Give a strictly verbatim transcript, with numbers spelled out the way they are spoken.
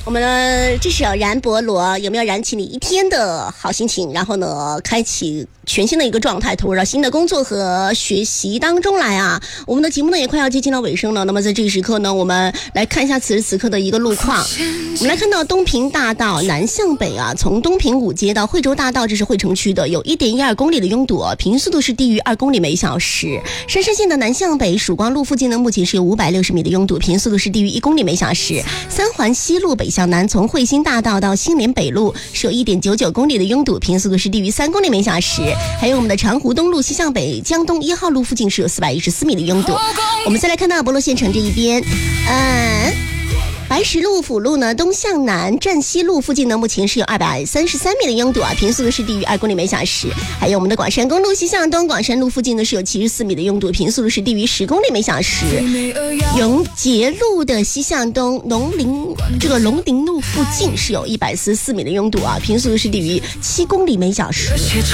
我们呢，这是燃博罗，有没有燃起你一天的好心情？然后呢，开启全新的一个状态，投入到新的工作和学习当中来啊！我们的节目呢也快要接近到尾声了。那么在这个时刻呢，我们来看一下此时此刻的一个路况。我们来看到东平大道南向北啊，从东平五街到惠州大道，这是惠城区的，有 一点一二公里的拥堵，平均速度是低于二公里每小时。山山线的南向北曙光路附近呢，目前是有五百六十米的拥堵，平均速度是低于一公里每小时。三环西路北向南，从惠新大道到新联北路是有 一点九九公里的拥堵，平均速度是低于三公里每小时。还有我们的长湖东路西向北江东一号路附近是有四百一十四米的拥堵。我们再来看到博罗县城这一边，嗯。白石路辅路呢东向南站西路附近呢，目前是有二百三十三米的拥堵啊，平均速度是低于二公里每小时。还有我们的广山公路西向东广山路附近呢是有七十四米的拥堵，平均速度是低于十公里每小时。永捷路的西向东龙陵这个龙陵路附近是有一百四十四米的拥堵啊，平均速度是低于七公里每小时。